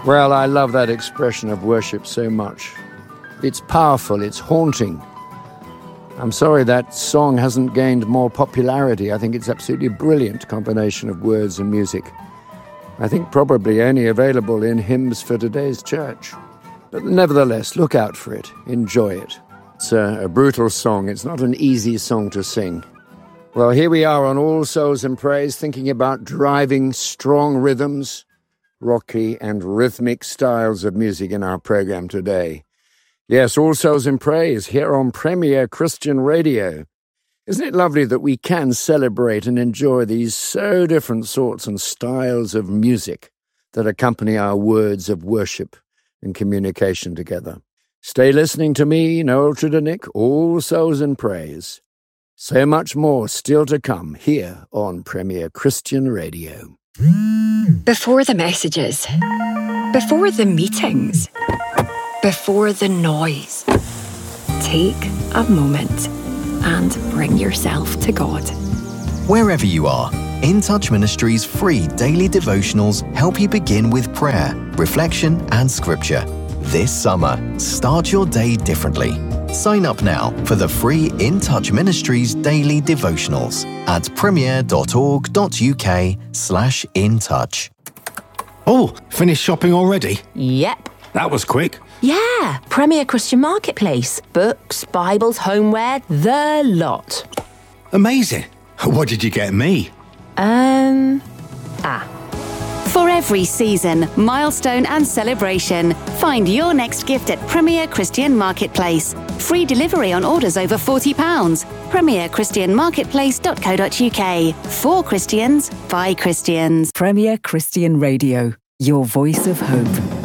Well, I love that expression of worship so much. It's powerful, it's haunting. I'm sorry that song hasn't gained more popularity. I think it's absolutely a brilliant combination of words and music. I think probably only available in Hymns for Today's Church. But nevertheless, look out for it. Enjoy it. It's a brutal song. It's not an easy song to sing. Well, here we are on All Souls in Praise, thinking about driving strong rhythms, rocky and rhythmic styles of music in our program today. Yes, All Souls in Praise here on Premier Christian Radio. Isn't it lovely that we can celebrate and enjoy these so different sorts and styles of music that accompany our words of worship and communication together? Stay listening to me, Noel Tredenick, All Souls in Praise. So much more still to come here on Premier Christian Radio. Before the messages, before the meetings, before the noise, take a moment and bring yourself to God. Wherever you are, In Touch Ministries' free daily devotionals help you begin with prayer, reflection, and scripture. This summer, start your day differently. Sign up now for the free In Touch Ministries daily devotionals at premier.org.uk/intouch. Oh, finished shopping already? Yep. That was quick. Yeah, Premier Christian Marketplace. Books, Bibles, homeware, the lot. Amazing. What did you get me? For every season, milestone and celebration, find your next gift at Premier Christian Marketplace. Free delivery on orders over £40. premierchristianmarketplace.co.uk. For Christians, by Christians. Premier Christian Radio, your voice of hope.